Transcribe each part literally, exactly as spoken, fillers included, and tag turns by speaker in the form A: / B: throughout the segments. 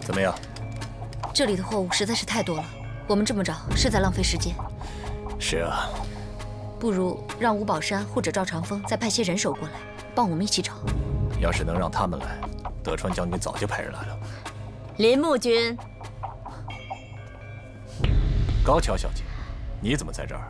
A: 怎么样？
B: 这里的货物实在是太多了，我们这么找是在浪费时间。
A: 是啊，
B: 不如让吴宝山或者赵长风再派些人手过来，帮我们一起找。
A: 要是能让他们来，德川将军早就派人来了。
C: 林木君，
A: 高桥小姐，你怎么在这儿？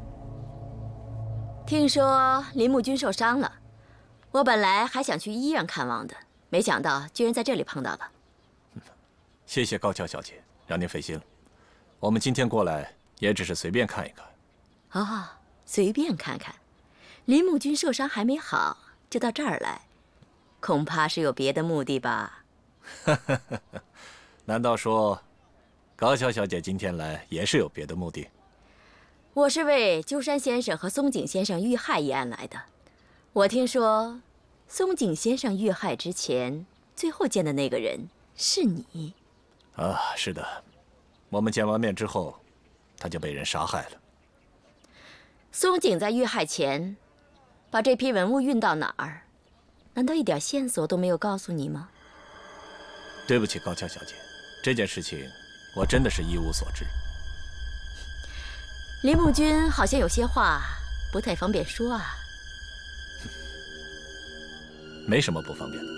C: 听说林木君受伤了，我本来还想去医院看望的，没想到居然在这里碰到了。
A: 谢谢高桥小姐，让您费心了。我们今天过来也只是随便看一看。
C: 哦，随便看看。林木君受伤还没好，就到这儿来，恐怕是有别的目的吧？
A: 难道说，高桥小姐今天来也是有别的目的？
C: 我是为鸠山先生和松井先生遇害一案来的。我听说，松井先生遇害之前，最后见的那个人是你。
A: 啊，是的，我们见完面之后，他就被人杀害了。
C: 松井在遇害前，把这批文物运到哪儿？难道一点线索都没有告诉你吗？
A: 对不起，高桥小姐，这件事情我真的是一无所知。
C: 林木君好像有些话不太方便说啊。
A: 没什么不方便的。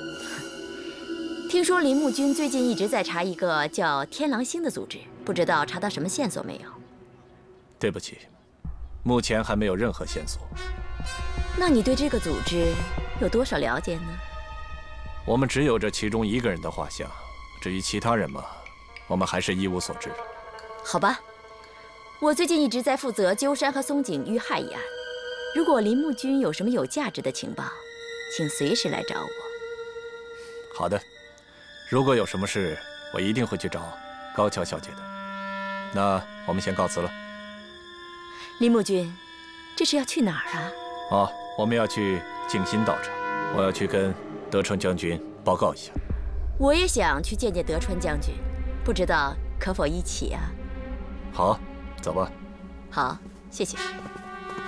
C: 听说林木君最近一直在查一个叫天狼星的组织，不知道查到什么线索没有？
A: 对不起，目前还没有任何线索。
C: 那你对这个组织有多少了解呢？
A: 我们只有这其中一个人的画像，至于其他人嘛，我们还是一无所知。
C: 好吧，我最近一直在负责鸠山和松井遇害一案。如果林木君有什么有价值的情报，请随时来找我。
A: 好的，如果有什么事，我一定会去找高桥小姐的。那我们先告辞了。
C: 林木君，这是要去哪儿啊？
A: 哦，我们要去静心道场，我要去跟德川将军报告一下。
C: 我也想去见见德川将军，不知道可否一起啊？
A: 好，走吧。
C: 好，谢谢。